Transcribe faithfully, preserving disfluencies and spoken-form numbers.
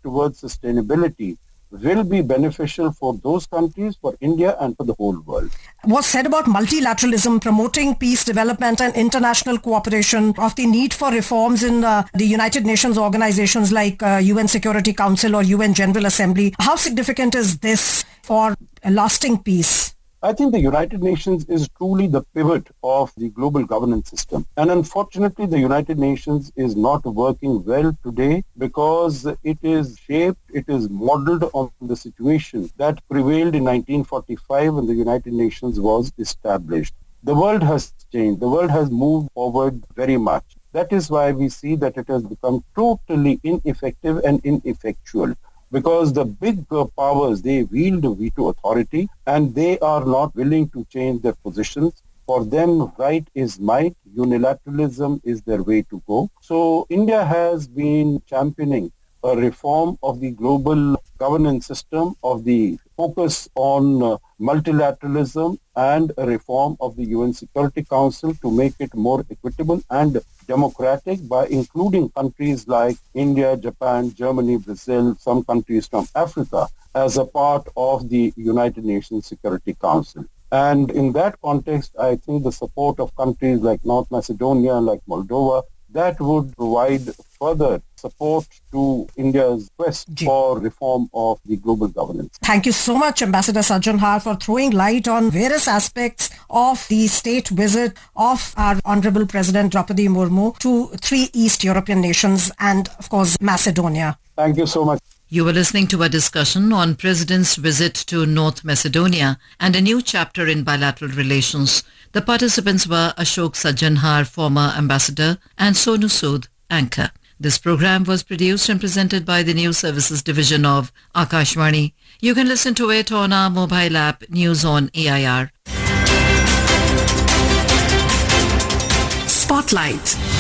towards sustainability will be beneficial for those countries, for India, and for the whole world. What's said about multilateralism, promoting peace, development and international cooperation, of the need for reforms in uh, the United Nations organizations like uh, U N Security Council or U N General Assembly. How significant is this for a lasting peace? I think the United Nations is truly the pivot of the global governance system. And unfortunately, the United Nations is not working well today because it is shaped, it is modeled on the situation that prevailed in nineteen forty-five when the United Nations was established. The world has changed. The world has moved forward very much. That is why we see that it has become totally ineffective and ineffectual. Because the big uh, powers, they wield veto authority and they are not willing to change their positions. For them, right is might, unilateralism is their way to go. So India has been championing a reform of the global governance system, of the focus on uh, multilateralism, and a reform of the U N Security Council to make it more equitable and democratic by including countries like India, Japan, Germany, Brazil, some countries from Africa as a part of the United Nations Security Council. And in that context, I think the support of countries like North Macedonia, like Moldova, that would provide further support to India's quest G. for reform of the global governance. Thank you so much, Ambassador Sajjan Har, for throwing light on various aspects of the state visit of our Honorable President Draupadi Murmu to three East European nations and, of course, Macedonia. Thank you so much. You were listening to a discussion on President's visit to North Macedonia and a new chapter in bilateral relations. The participants were Ashok Sajjan Har, former ambassador, and Sonu Sood, anchor. This program was produced and presented by the News Services Division of Akashvani. You can listen to it on our mobile app, News on A I R. Spotlight.